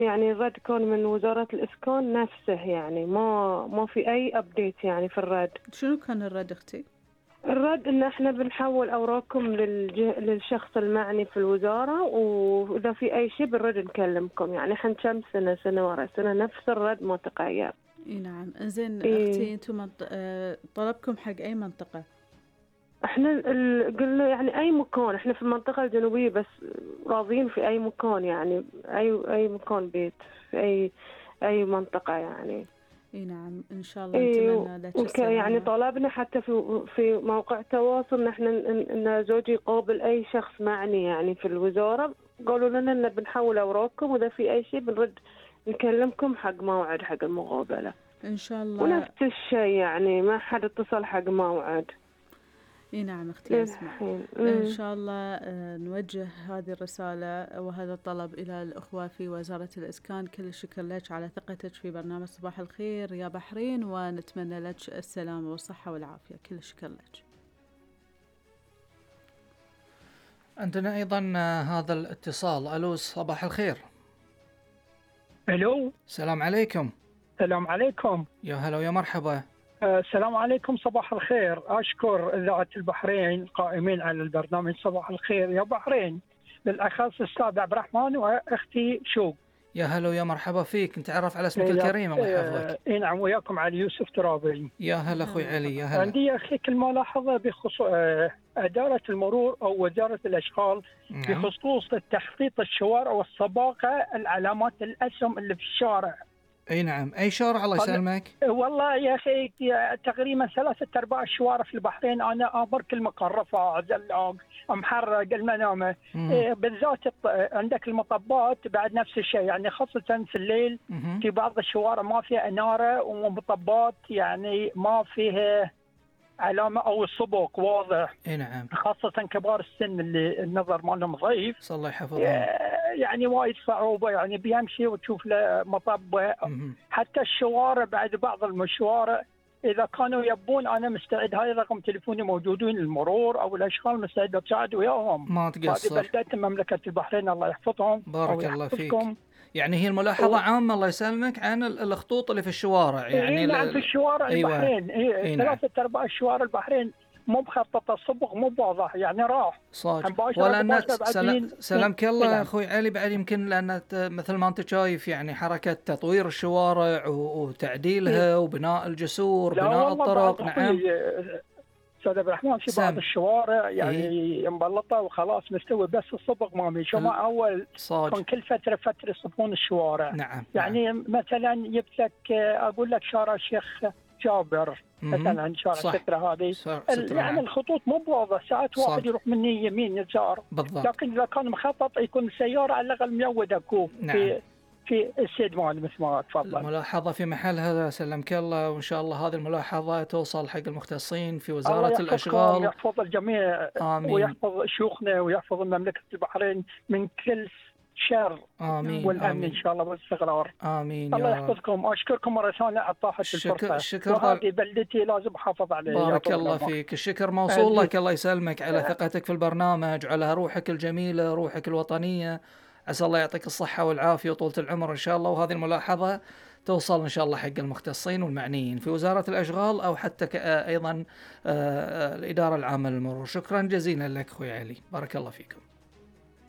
يعني الرد كان من وزارة الإسكان نفسه، يعني ما في أي أبديت يعني في الرد. شنو كان الرد أختي؟ الرد إن إحنا بنحول أوراقكم للشخص المعني في الوزارة، وإذا في أي شيء بنرد نكلمكم. يعني إحنا كم سنة ورا سنة نفس الرد ما تغير. اي نعم. زين إيه. أختي، أنتم طلبكم حق أي منطقة؟ إحنا قلنا يعني أي مكان، إحنا في المنطقة الجنوبية بس راضين في أي مكان، يعني أي مكان بيت في أي منطقة يعني. اي نعم، ان شاء الله إيه. نتمنى لك السلامة. يعني طلبنا حتى في موقع تواصل نحن إن زوجي يقابل أي شخص معني يعني في الوزارة. قالوا لنا إن بنحول أوراقكم، وإذا في أي شيء بنرد نكلمكم حق موعد حق المقابلة. ان شاء الله. ونفس الشيء يعني ما حد اتصل حق موعد. اي نعم اختي اسمع، للحين. ان شاء الله نوجه هذه الرسالة وهذا الطلب الى الاخوة في وزارة الاسكان. كل الشكر لك على ثقتك في برنامج صباح الخير يا بحرين، ونتمنى لك السلامة والصحة والعافية. كل الشكر لك. عندنا ايضا هذا الاتصال. الو صباح الخير. الو السلام عليكم. السلام عليكم. يا هلا ويا مرحبا. السلام عليكم، صباح الخير. أشكر إذاعة البحرين القائمين على البرنامج صباح الخير يا بحرين، بالأخص الأستاذ عبد الرحمن وأختي شوق. يا هلا ويا مرحبا فيك، نتعرف على اسمك الكريم الله يحفظك. نعم، وياكم علي يوسف ترابي. يا هلا أخوي علي. يا هلا. عندي أخي الملاحظة بخصوص إدارة المرور أو وزارة الأشغال. نعم. بخصوص تخطيط الشوارع والصباغة، العلامات الأسهم اللي في الشارع. اي نعم. اي شارع الله يسلمك؟ والله يا اخي تقريبا 3/4 الشوارع في البحرين انا امر كل مكان، رفع، زلاق، محرق، المنامه. بالذات عندك المطبات بعد نفس الشيء، يعني خاصه في الليل. في بعض الشوارع ما فيها اناره، ومطبات يعني ما فيها علامه او الصبغ واضح. اي نعم. خاصه كبار السن اللي النظر مالهم ضعيف. صلى الله يحفظهم. يعني وايد صعوبه، يعني بيمشي وتشوف له مطب. حتى الشوارع بعد بعض المشوارع اذا كانوا يبون، انا مستعد، هاي رقم تليفوني موجودين المرور او الاشغال، مستعد اساعد وياهم. ما تقصر. هذه بلدة مملكه البحرين، الله يحفظهم. بارك الله فيك. يعني هي الملاحظة عامة الله يسلمك عن الخطوط اللي في الشوارع يعني. نعم، في الشوارع البحرين 3/4 الشوارع البحرين مو مخططه، الصبغ مو واضح، يعني راح صادق. ولا سلامك الله يا اخوي علي. بعد يمكن لان مثل ما انت شايف يعني حركه تطوير الشوارع وتعديلها وبناء الجسور، بناء الطرق. نعم استاذ عبد الرحمن، في بعض الشوارع يعني مبلطه وخلاص مستوي، بس الصبغ ما مشى. ما اول كان كل فتره يصبغون الشوارع. نعم. يعني مثلا جبت لك، اقول لك شارع الشيخ جابر مثلا، شارع سترة هذه، يعني الخطوط مو بواضح، ساعات واحد يروح مني يمين يسار. بالضبط. لكن اذا كان مخطط يكون السياره على الاقل ميوده كوب. نعم. في السيد مال مثل ما تفضل. الملاحظة في محلها سلمك الله، وإن شاء الله هذه الملاحظة توصل حق المختصين في وزارة الأشغال. الله يحفظ الجميع. آمين. ويحفظ شيوخنا ويحفظ مملكة البحرين من كل شر. آمين. والأمن آمين. إن شاء الله والاستقرار. آمين. الله يحفظكم. أشكركم مرة ثانية على طاحة الفرصة. الشكر. وهذه بلدتي لازم أحافظ عليها. بارك الله فيك. الشكر موصول لك، الله يسلمك على ثقتك في البرنامج وعلى روحك الجميلة، روحك الوطنية. عسى الله يعطيك الصحة والعافية وطولة العمر إن شاء الله. وهذه الملاحظة توصل إن شاء الله حق المختصين والمعنيين في وزارة الأشغال أو حتى أيضا الإدارة العامة للمرور. شكرا جزيلا لك أخوي علي، بارك الله فيكم.